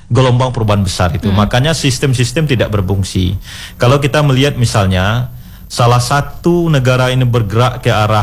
gelombang perubahan besar itu. Makanya sistem-sistem tidak berfungsi. Kalau kita melihat misalnya salah satu negara ini bergerak ke arah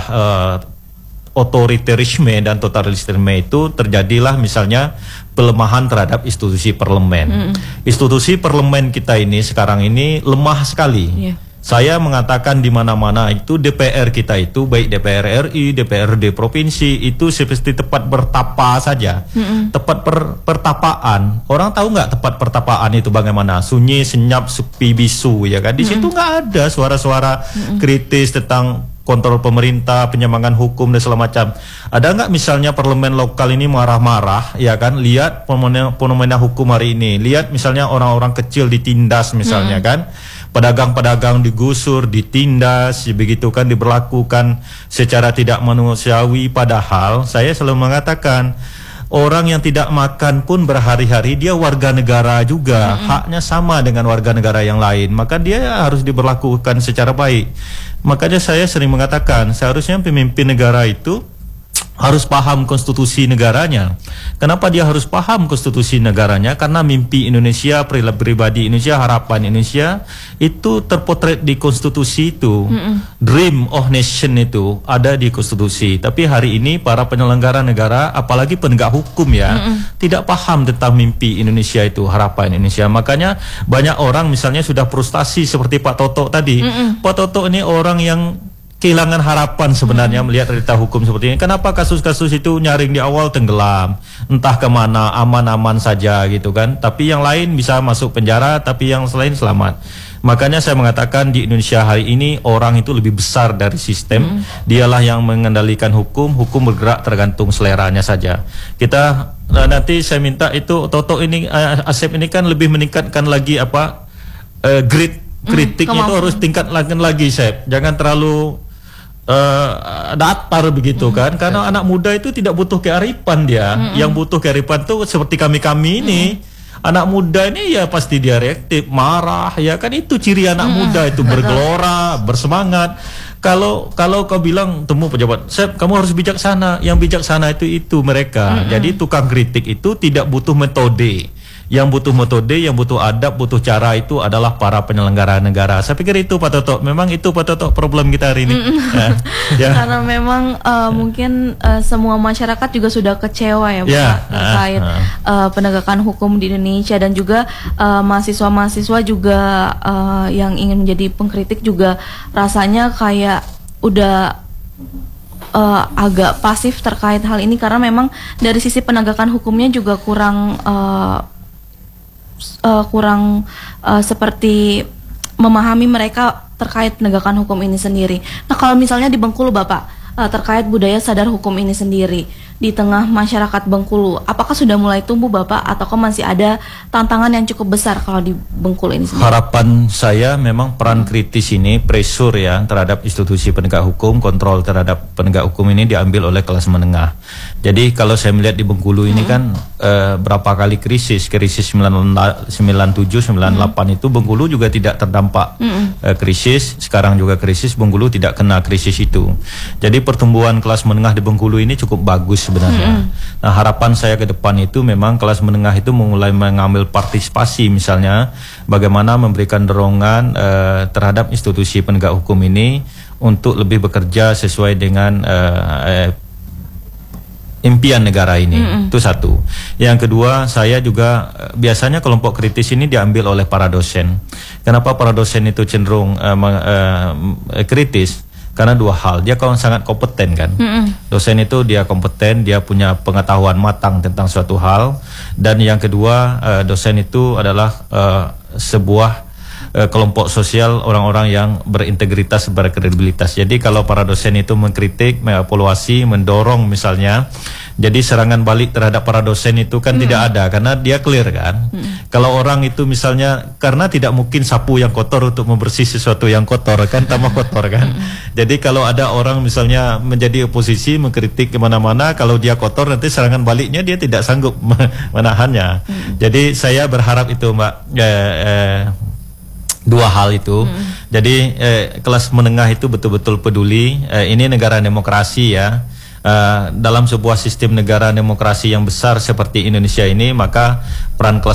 otoriterisme dan totalitarisme itu terjadilah misalnya pelemahan terhadap institusi parlemen. Institusi parlemen kita ini sekarang ini lemah sekali. Saya mengatakan di mana-mana itu DPR kita itu baik DPR RI, DPRD provinsi itu seperti tempat bertapa saja. Tempat pertapaan. Orang tahu nggak tempat pertapaan itu bagaimana? Sunyi, senyap, sepi, bisu ya kan. Di situ nggak ada suara-suara kritis tentang kontrol pemerintah, penyimpangan hukum dan segala macam. Ada nggak misalnya parlemen lokal ini marah-marah, ya kan? Lihat fenomena hukum hari ini. Lihat misalnya orang-orang kecil ditindas misalnya kan, pedagang-pedagang digusur, ditindas, begitu kan, diberlakukan secara tidak manusiawi. Padahal saya selalu mengatakan orang yang tidak makan pun berhari-hari dia warga negara juga, haknya sama dengan warga negara yang lain, maka dia harus diberlakukan secara baik. Makanya saya sering mengatakan seharusnya pemimpin negara itu harus paham konstitusi negaranya. Kenapa dia harus paham konstitusi negaranya? Karena mimpi Indonesia, pribadi Indonesia, harapan Indonesia itu terpotret di konstitusi itu. Dream of nation itu ada di konstitusi. Tapi hari ini para penyelenggara negara, apalagi penegak hukum ya, tidak paham tentang mimpi Indonesia itu, harapan Indonesia. Makanya banyak orang misalnya sudah frustasi seperti Pak Toto tadi. Pak Toto ini orang yang kehilangan harapan sebenarnya melihat realita hukum seperti ini. Kenapa kasus-kasus itu nyaring di awal tenggelam, entah kemana, aman-aman saja gitu kan. Tapi yang lain bisa masuk penjara, tapi yang selain selamat. Makanya saya mengatakan di Indonesia hari ini orang itu lebih besar dari sistem. Dialah yang mengendalikan hukum, hukum bergerak tergantung seleranya saja. Kita nanti saya minta itu Toto ini, Asep ini kan lebih meningkatkan lagi apa kritiknya itu harus tingkatkan lagi, Sep. Jangan terlalu datar begitu kan, karena anak muda itu tidak butuh kearifan dia. Yang butuh kearifan tuh seperti kami ini. Anak muda ini ya pasti dia reaktif, marah ya kan, itu ciri anak muda itu, bergelora, bersemangat. Kalau kau bilang temu pejabat, Sep, kamu harus bijaksana. Yang bijaksana itu mereka. Jadi tukang kritik itu tidak butuh metode. Yang butuh metode, yang butuh adab, butuh cara itu adalah para penyelenggara negara. Saya pikir itu Pak Toto. Memang itu Pak Toto problem kita hari ini. Karena memang mungkin semua masyarakat juga sudah kecewa ya Pak, terkait penegakan hukum di Indonesia, dan juga mahasiswa-mahasiswa juga yang ingin menjadi pengkritik juga rasanya kayak udah agak pasif terkait hal ini, karena memang dari sisi penegakan hukumnya juga kurang seperti memahami mereka terkait penegakan hukum ini sendiri. Nah, kalau misalnya di Bengkulu Bapak, terkait budaya sadar hukum ini sendiri di tengah masyarakat Bengkulu, apakah sudah mulai tumbuh Bapak, ataukah masih ada tantangan yang cukup besar kalau di Bengkulu ini sendiri? Harapan saya memang peran kritis ini, pressure ya terhadap institusi penegak hukum, kontrol terhadap penegak hukum ini diambil oleh kelas menengah. Jadi kalau saya melihat di Bengkulu ini kan berapa kali krisis 97, 98 itu Bengkulu juga tidak terdampak krisis, sekarang juga krisis, Bengkulu tidak kena krisis itu. Jadi pertumbuhan kelas menengah di Bengkulu ini cukup bagus sebenarnya. Nah, harapan saya ke depan itu memang kelas menengah itu mulai mengambil partisipasi, misalnya bagaimana memberikan dorongan terhadap institusi penegak hukum ini untuk lebih bekerja sesuai dengan impian negara ini. Itu satu. Yang kedua, saya juga biasanya kelompok kritis ini diambil oleh para dosen. Kenapa para dosen itu cenderung kritis? Karena dua hal, dia sangat kompeten kan. Dosen itu dia kompeten, dia punya pengetahuan matang tentang suatu hal. Dan yang kedua, dosen itu adalah sebuah kelompok sosial, orang-orang yang berintegritas, berkredibilitas. Jadi kalau para dosen itu mengkritik, mengevaluasi, mendorong misalnya, jadi serangan balik terhadap para dosen itu kan tidak ada, karena dia clear kan. Kalau orang itu misalnya, karena tidak mungkin sapu yang kotor untuk membersih sesuatu yang kotor kan, tambah kotor kan. Jadi kalau ada orang misalnya menjadi oposisi, mengkritik kemana-mana, kalau dia kotor nanti serangan baliknya dia tidak sanggup menahannya. Jadi saya berharap itu Mbak, dua hal itu. Jadi kelas menengah itu betul-betul peduli. Ini negara demokrasi ya. Dalam sebuah sistem negara demokrasi yang besar seperti Indonesia ini, maka peran kelas